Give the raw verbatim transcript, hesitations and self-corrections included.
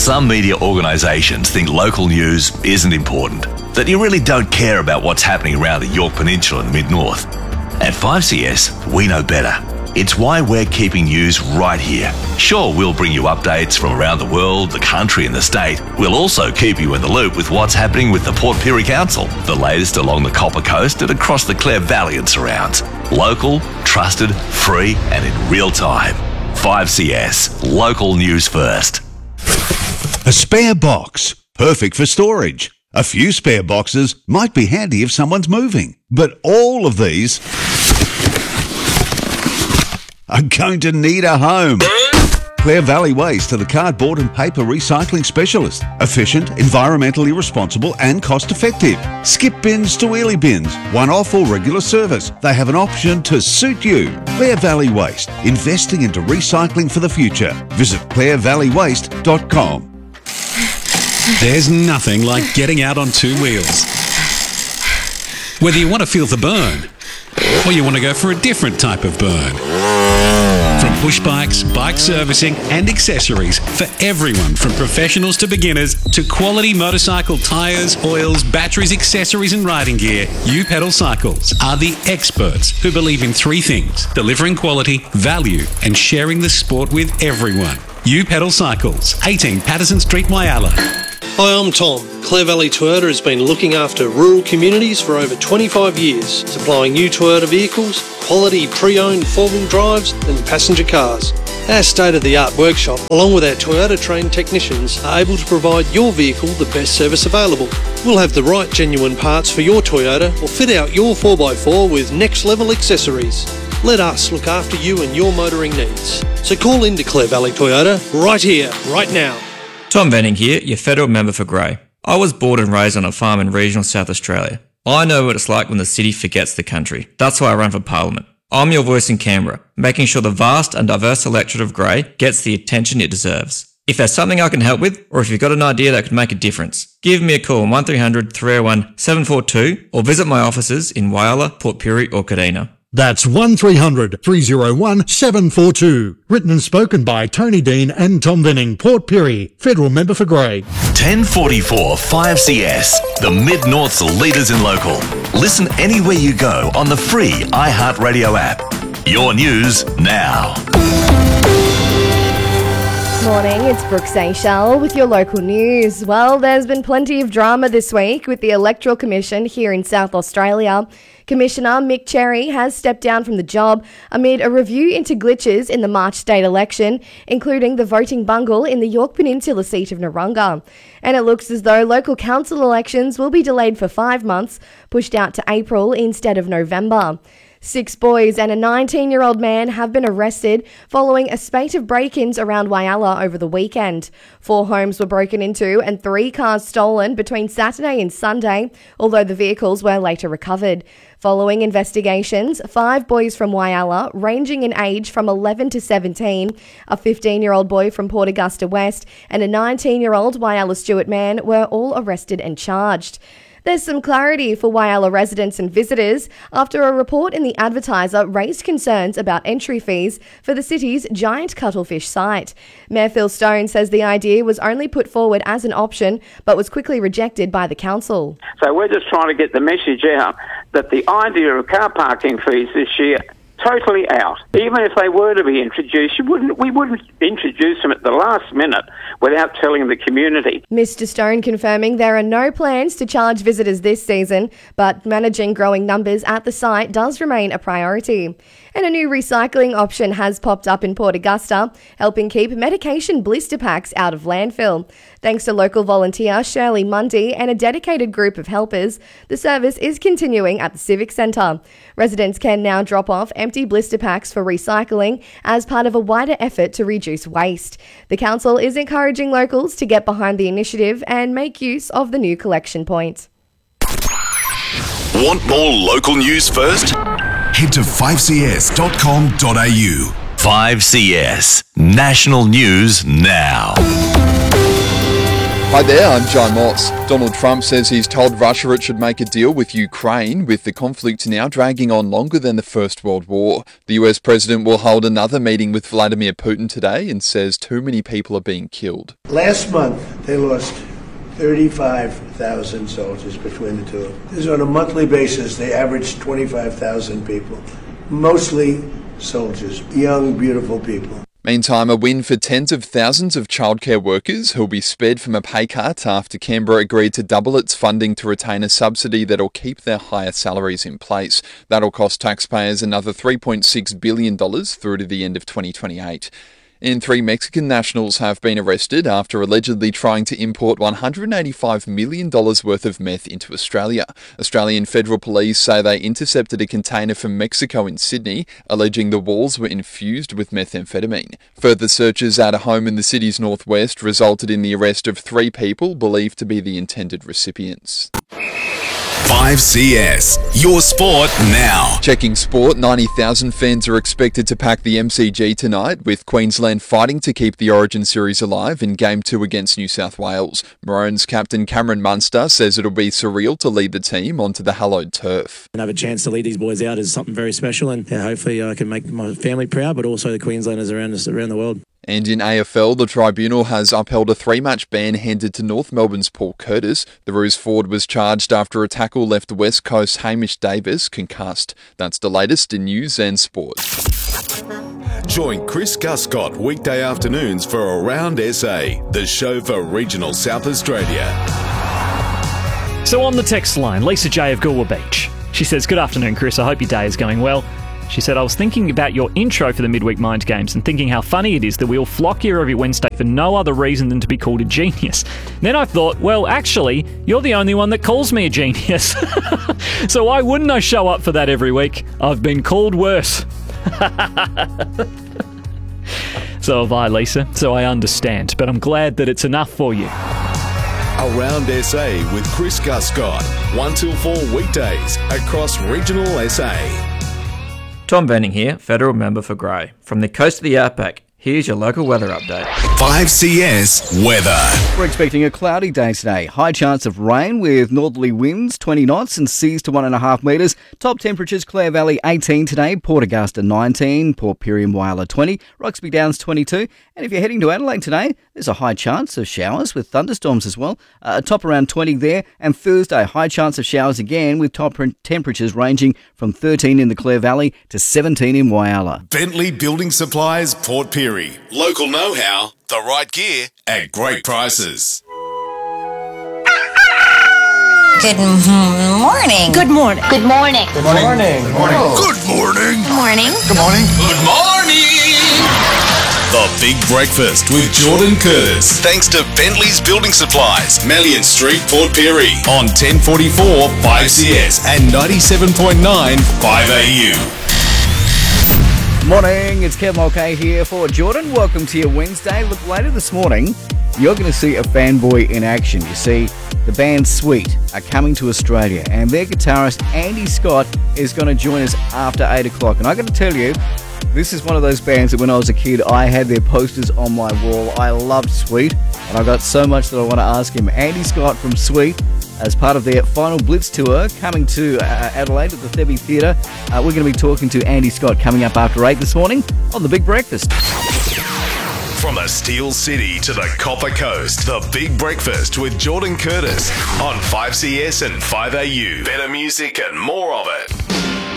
some media organisations think local news isn't important, that you really don't care about what's happening around the Yorke Peninsula and the Mid-North. At five C S, we know better. It's why we're keeping news right here. Sure, we'll bring you updates from around the world, the country and the state. We'll also keep you in the loop with what's happening with the Port Pirie Council, the latest along the Copper Coast and across the Clare Valley and surrounds. Local, trusted, free and in real time. five C S, local news first. A spare box, perfect for storage. A few spare boxes might be handy if someone's moving, but all of these are going to need a home. Clare Valley Waste are the cardboard and paper recycling specialist. Efficient, environmentally responsible and cost effective. Skip bins to wheelie bins, one-off or regular service. They have an option to suit you. Clare Valley Waste, investing into recycling for the future. Visit clare valley waste dot com. There's nothing like getting out on two wheels. Whether you want to feel the burn or you want to go for a different type of burn. From push bikes, bike servicing and accessories for everyone from professionals to beginners to quality motorcycle tyres, oils, batteries, accessories and riding gear, U-Pedal Cycles are the experts who believe in three things: delivering quality, value and sharing the sport with everyone. U-Pedal Cycles, eighteen Patterson Street, Whyalla. Hi, I'm Tom. Clare Valley Toyota has been looking after rural communities for over twenty-five years, supplying new Toyota vehicles, quality pre-owned four-wheel drives and passenger cars. Our state-of-the-art workshop, along with our Toyota-trained technicians, are able to provide your vehicle the best service available. We'll have the right genuine parts for your Toyota or fit out your four by four with next-level accessories. Let us look after you and your motoring needs. So call into Clare Valley Toyota right here, right now. Tom Venning here, your federal member for Grey. I was born and raised on a farm in regional South Australia. I know what it's like when the city forgets the country. That's why I run for Parliament. I'm your voice in Canberra, making sure the vast and diverse electorate of Grey gets the attention it deserves. If there's something I can help with, or if you've got an idea that could make a difference, give me a call on one three hundred, three oh one, seven four two or visit my offices in Whyalla, Port Pirie or Kadina. That's one three hundred, three oh one, seven four two. Written and spoken by Tony Dean and Tom Venning, Port Pirie, Federal Member for Grey. ten forty-four five C S, the Mid-North's leaders in local. Listen anywhere you go on the free iHeartRadio app. Your news now. Morning, it's Brooke Seychelles with your local news. Well, there's been plenty of drama this week with the Electoral Commission here in South Australia. Commissioner Mick Cherry has stepped down from the job amid a review into glitches in the March state election, including the voting bungle in the Yorke Peninsula seat of Narunga. And it looks as though local council elections will be delayed for five months, pushed out to April instead of November. Six boys and a nineteen-year-old man have been arrested following a spate of break-ins around Whyalla over the weekend. Four homes were broken into and three cars stolen between Saturday and Sunday, although the vehicles were later recovered. Following investigations, five boys from Whyalla, ranging in age from eleven to seventeen, a fifteen-year-old boy from Port Augusta West and a nineteen-year-old Whyalla Stewart man were all arrested and charged. There's some clarity for Whyalla residents and visitors after a report in the Advertiser raised concerns about entry fees for the city's giant cuttlefish site. Mayor Phil Stone says the idea was only put forward as an option but was quickly rejected by the council. So we're just trying to get the message out that the idea of car parking fees this year totally out. Even if they were to be introduced, you wouldn't, we wouldn't introduce them at the last minute without telling the community. Mister Stone confirming there are no plans to charge visitors this season, but managing growing numbers at the site does remain a priority. And a new recycling option has popped up in Port Augusta, helping keep medication blister packs out of landfill. Thanks to local volunteer Shirley Mundy and a dedicated group of helpers, the service is continuing at the Civic Centre. Residents can now drop off empty blister packs for recycling as part of a wider effort to reduce waste. The council is encouraging locals to get behind the initiative and make use of the new collection point. Want more local news first? Head to five c s dot com dot a u. five C S, national news now. Hi there, I'm John Moss. Donald Trump says he's told Russia it should make a deal with Ukraine, with the conflict now dragging on longer than the First World War. The U S president will hold another meeting with Vladimir Putin today and says too many people are being killed. Last month, they lost thirty-five thousand soldiers between the two of them. This is on a monthly basis. They averaged twenty-five thousand people, mostly soldiers, young, beautiful people. Meantime, a win for tens of thousands of childcare workers who'll be spared from a pay cut after Canberra agreed to double its funding to retain a subsidy that'll keep their higher salaries in place. That'll cost taxpayers another three point six billion dollars through to the end of twenty twenty-eight. And three Mexican nationals have been arrested after allegedly trying to import one hundred eighty-five million dollars worth of meth into Australia. Australian Federal Police say they intercepted a container from Mexico in Sydney, alleging the walls were infused with methamphetamine. Further searches at a home in the city's northwest resulted in the arrest of three people believed to be the intended recipients. five C S, your sport now. Checking sport, ninety thousand fans are expected to pack the M C G tonight, with Queensland fighting to keep the Origin series alive in Game two against New South Wales. Maroons captain Cameron Munster says it'll be surreal to lead the team onto the hallowed turf. And have a chance to lead these boys out is something very special, and yeah, hopefully I can make my family proud, but also the Queenslanders around us, around the world. And in A F L, the Tribunal has upheld a three-match ban handed to North Melbourne's Paul Curtis. The Roos forward was charged after a tackle left West Coast Hamish Davis concussed. That's the latest in news and sport. Join Chris Guscott weekday afternoons for Around S A, the show for regional South Australia. So on the text line, Lisa J of Goolwa Beach. She says, "Good afternoon, Chris. I hope your day is going well." She said, "I was thinking about your intro for the Midweek Mind Games and thinking how funny it is that we all flock here every Wednesday for no other reason than to be called a genius. Then I thought, well, actually, you're the only one that calls me a genius. So why wouldn't I show up for that every week? I've been called worse." So have I, Lisa, so I understand, but I'm glad that it's enough for you. Around S A with Chris Guscott, one till four weekdays across regional S A. Tom Venning here, Federal Member for Grey. From the coast of the Outback, here's your local weather update. five C S weather. We're expecting a cloudy day today. High chance of rain with northerly winds twenty knots and seas to one and a half metres. Top temperatures, Clare Valley eighteen today, Port Augusta nineteen, Port Pirie and Whyalla twenty, Roxby Downs twenty-two. And if you're heading to Adelaide today, there's a high chance of showers with thunderstorms as well. Uh, top around twenty there. And Thursday, high chance of showers again with top temperatures ranging from thirteen in the Clare Valley to seventeen in Whyalla. Bentley Building Supplies, Port Pirie. Local know-how, the right gear at great prices. Good morning. Good morning. Good morning. Good morning. Good morning. Good morning. Good morning. Good morning. Good morning. The Big Breakfast with Jordan Curtis. Thanks to Bentley's Building Supplies, Melian Street, Port Pirie. On ten forty-four five C S and ninety-seven point nine five A U. Morning, it's Kev Mulcahy here for Jordan. Welcome to your Wednesday. Look, later this morning, you're going to see a fanboy in action. You see, the band Sweet are coming to Australia, and their guitarist Andy Scott is going to join us after eight o'clock. And I got to tell you, this is one of those bands that when I was a kid, I had their posters on my wall. I loved Sweet, and I got so much that I want to ask him. Andy Scott from Sweet, as part of their final Blitz tour, coming to uh, Adelaide at the Thebby Theatre. Uh, we're going to be talking to Andy Scott coming up after eight this morning on The Big Breakfast. From the Steel City to the Copper Coast, The Big Breakfast with Jordan Curtis on five C S and five A U. Better music and more of it.